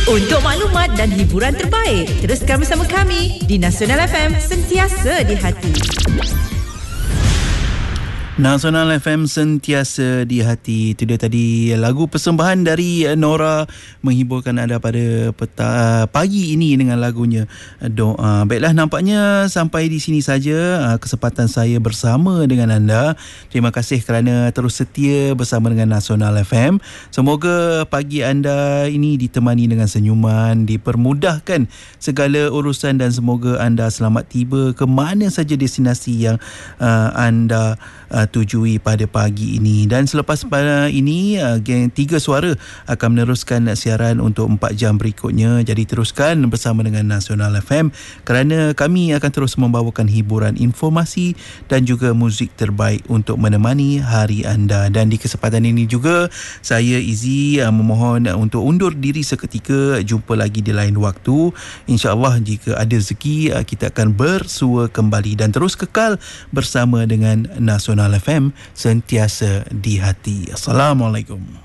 Untuk maklumat dan hiburan terbaik, teruskan bersama kami di Nasional FM, sentiasa di hati. Nasional FM, sentiasa di hati. Itu dia tadi lagu persembahan dari Nora menghiburkan anda pada pagi ini dengan lagunya Doa. Baiklah, nampaknya sampai di sini saja kesempatan saya bersama dengan anda. Terima kasih kerana terus setia bersama dengan Nasional FM. Semoga pagi anda ini ditemani dengan senyuman, dipermudahkan segala urusan dan semoga anda selamat tiba ke mana saja destinasi yang anda tujui pada pagi ini. Dan selepas pada ini geng 3 Suara akan meneruskan siaran untuk 4 jam berikutnya. Jadi teruskan bersama dengan Nasional FM kerana kami akan terus membawakan hiburan, informasi dan juga muzik terbaik untuk menemani hari anda. Dan di kesempatan ini juga saya Izzy memohon untuk undur diri seketika. Jumpa lagi di lain waktu. InsyaAllah jika ada rezeki kita akan bersua kembali dan terus kekal bersama dengan Nasional FM, sentiasa di hati. Assalamualaikum.